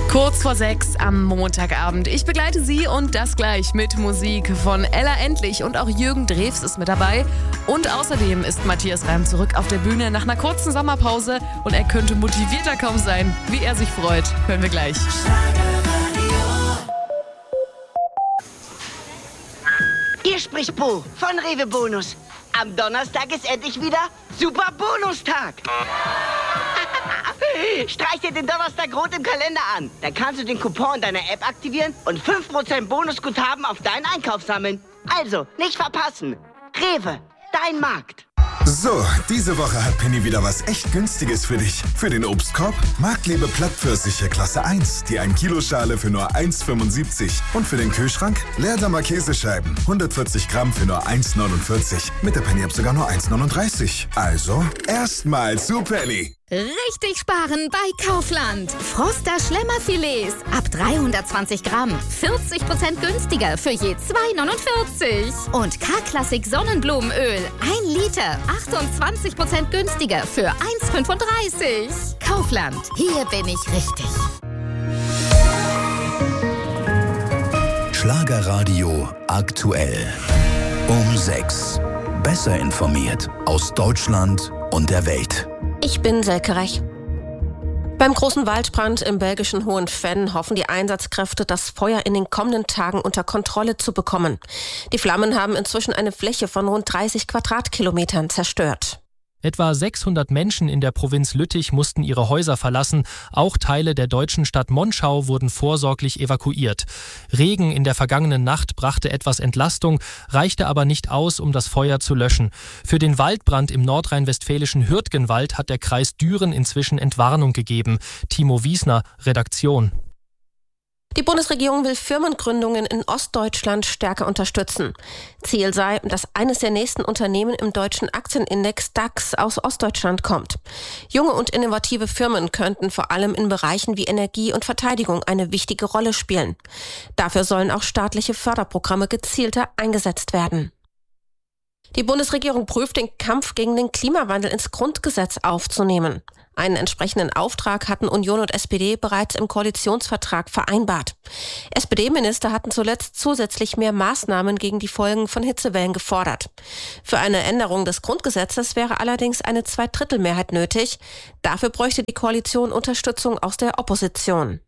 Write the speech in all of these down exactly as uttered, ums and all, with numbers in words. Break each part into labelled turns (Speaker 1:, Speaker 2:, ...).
Speaker 1: Kurz vor sechs am Montagabend. Ich begleite Sie und das gleich mit Musik von Ella Endlich und auch Jürgen Drews ist mit dabei. Und außerdem ist Matthias Reim zurück auf der Bühne nach einer kurzen Sommerpause und er könnte motivierter kaum sein. Wie er sich freut, hören wir gleich.
Speaker 2: Hier spricht Bo von Rewe Bonus. Am Donnerstag ist endlich wieder Super Bonustag. Streich dir den Donnerstag rot im Kalender an. Dann kannst du den Coupon in deiner App aktivieren und fünf Prozent Bonusguthaben auf deinen Einkauf sammeln. Also, nicht verpassen. Rewe, dein Markt.
Speaker 3: So, diese Woche hat Penny wieder was echt Günstiges für dich. Für den Obstkorb Marktlebe Plattpfirsiche Klasse eins, die ein Kilo Schale für nur eins Komma fünfundsiebzig. Und für den Kühlschrank Leerdammer Käsescheiben, hundertvierzig Gramm für nur eins Komma neunundvierzig. Mit der Penny-App sogar nur eins Komma neununddreißig. Also, erstmal zu Penny.
Speaker 4: Richtig sparen bei Kaufland. Froster Schlemmerfilets ab dreihundertzwanzig Gramm. vierzig Prozent günstiger für je zwei Komma neunundvierzig. Und K-Klassik Sonnenblumenöl. ein Liter. achtundzwanzig Prozent günstiger für eins Komma fünfunddreißig. Kaufland. Hier bin ich richtig.
Speaker 5: Schlagerradio aktuell. Um sechs. Besser informiert aus Deutschland und der Welt.
Speaker 6: Ich bin Selke Rech. Beim großen Waldbrand im belgischen Hohenfenn hoffen die Einsatzkräfte, das Feuer in den kommenden Tagen unter Kontrolle zu bekommen. Die Flammen haben inzwischen eine Fläche von rund dreißig Quadratkilometern zerstört.
Speaker 7: Etwa sechshundert Menschen in der Provinz Lüttich mussten ihre Häuser verlassen. Auch Teile der deutschen Stadt Monschau wurden vorsorglich evakuiert. Regen in der vergangenen Nacht brachte etwas Entlastung, reichte aber nicht aus, um das Feuer zu löschen. Für den Waldbrand im nordrhein-westfälischen Hürtgenwald hat der Kreis Düren inzwischen Entwarnung gegeben. Timo Wiesner, Redaktion.
Speaker 6: Die Bundesregierung will Firmengründungen in Ostdeutschland stärker unterstützen. Ziel sei, dass eines der nächsten Unternehmen im deutschen Aktienindex DAX aus Ostdeutschland kommt. Junge und innovative Firmen könnten vor allem in Bereichen wie Energie und Verteidigung eine wichtige Rolle spielen. Dafür sollen auch staatliche Förderprogramme gezielter eingesetzt werden. Die Bundesregierung prüft, den Kampf gegen den Klimawandel ins Grundgesetz aufzunehmen. Einen entsprechenden Auftrag hatten Union und S P D bereits im Koalitionsvertrag vereinbart. S P D-Minister hatten zuletzt zusätzlich mehr Maßnahmen gegen die Folgen von Hitzewellen gefordert. Für eine Änderung des Grundgesetzes wäre allerdings eine Zweidrittelmehrheit nötig. Dafür bräuchte die Koalition Unterstützung aus der Opposition.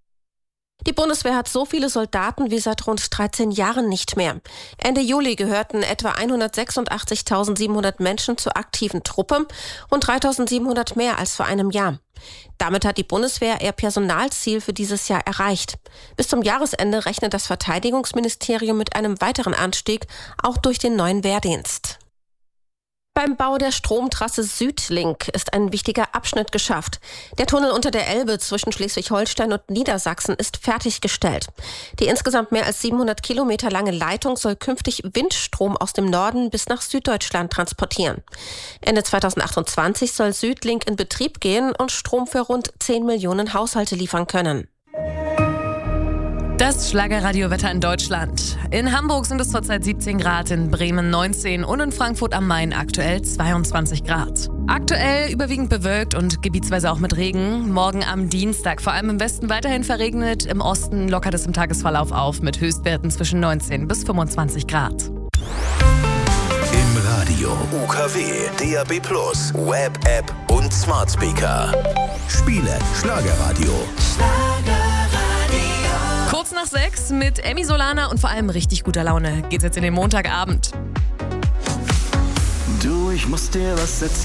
Speaker 6: Die Bundeswehr hat so viele Soldaten wie seit rund dreizehn Jahren nicht mehr. Ende Juli gehörten etwa hundertsechsundachtzigtausendsiebenhundert Menschen zur aktiven Truppe, rund dreitausendsiebenhundert mehr als vor einem Jahr. Damit hat die Bundeswehr ihr Personalziel für dieses Jahr erreicht. Bis zum Jahresende rechnet das Verteidigungsministerium mit einem weiteren Anstieg, auch durch den neuen Wehrdienst. Beim Bau der Stromtrasse Südlink ist ein wichtiger Abschnitt geschafft. Der Tunnel unter der Elbe zwischen Schleswig-Holstein und Niedersachsen ist fertiggestellt. Die insgesamt mehr als siebenhundert Kilometer lange Leitung soll künftig Windstrom aus dem Norden bis nach Süddeutschland transportieren. Ende zweitausendachtundzwanzig soll Südlink in Betrieb gehen und Strom für rund zehn Millionen Haushalte liefern können.
Speaker 1: Das Schlagerradiowetter in Deutschland. In Hamburg sind es zurzeit siebzehn Grad, in Bremen neunzehn und in Frankfurt am Main aktuell zweiundzwanzig Grad. Aktuell überwiegend bewölkt und gebietsweise auch mit Regen. Morgen am Dienstag vor allem im Westen weiterhin verregnet. Im Osten lockert es im Tagesverlauf auf mit Höchstwerten zwischen neunzehn bis fünfundzwanzig Grad.
Speaker 5: Im Radio U K W, D A B plus, Web, App und Smart Speaker. Spiele Schlagerradio.
Speaker 1: Kurz nach sechs mit Emmy Solana und vor allem richtig guter Laune geht's jetzt in den Montagabend.
Speaker 8: Du, ich muss dir was erzählen.